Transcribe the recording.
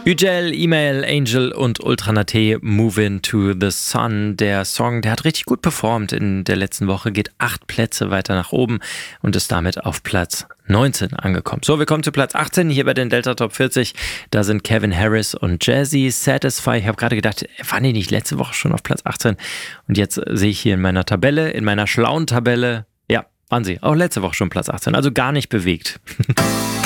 Ügel, E-Mail, Angel und Ultranate, Movin' to the Sun. Der Song, der hat richtig gut performt in der letzten Woche, geht 8 Plätze weiter nach oben und ist damit auf Platz 19 angekommen. So, wir kommen zu Platz 18 hier bei den Delta Top 40. Da sind Kevin Harris und Jazzy, Satisfy. Ich habe gerade gedacht, waren die nicht letzte Woche schon auf Platz 18? Und jetzt sehe ich hier in meiner Tabelle, in meiner schlauen Tabelle, ja, waren sie auch letzte Woche schon Platz 18, also gar nicht bewegt.